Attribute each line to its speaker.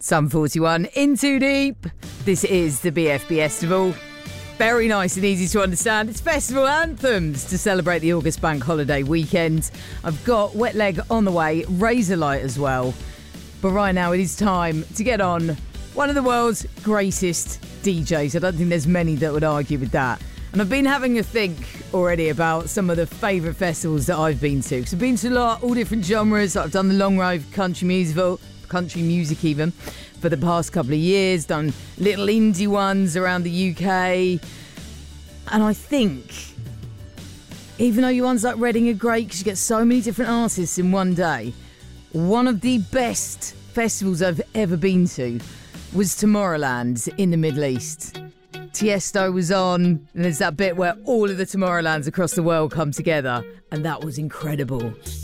Speaker 1: Sum 41 in too deep. This is the BFB Festival. Very nice and easy to understand. It's festival anthems to celebrate the August bank holiday weekend. I've got Wet Leg on the way, Razorlight as well. But right now it is time to get on one of the world's greatest DJs. I don't think there's many that would argue with that. And I've been having a think already about some of the favourite festivals that I've been to. Because I've been to a lot, all different genres. I've done the Long Road country music even, for the past couple of years. Done little indie ones around the UK. And I think, even though your ones like Reading are great because you get so many different artists in one day, one of the best festivals I've ever been to was Tomorrowland in the Middle East. Tiesto was on, and there's that bit where all of the Tomorrowlands across the world come together, and that was incredible.